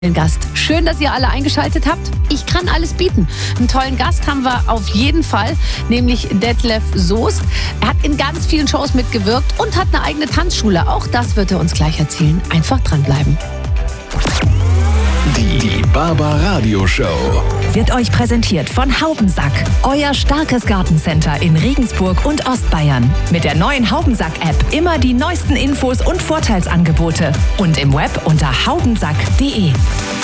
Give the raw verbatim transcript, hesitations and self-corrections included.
Gast. Schön, dass ihr alle eingeschaltet habt. Ich kann alles bieten. Einen tollen Gast haben wir auf jeden Fall, nämlich Detlef Soest. Er hat in ganz vielen Shows mitgewirkt und hat eine eigene Tanzschule. Auch das wird er uns gleich erzählen. Einfach dranbleiben. Die, die Barbaradio Show wird euch präsentiert von Haubensack, euer starkes Gartencenter in Regensburg und Ostbayern. Mit der neuen Haubensack-App immer die neuesten Infos und Vorteilsangebote und im Web unter haubensack punkt de.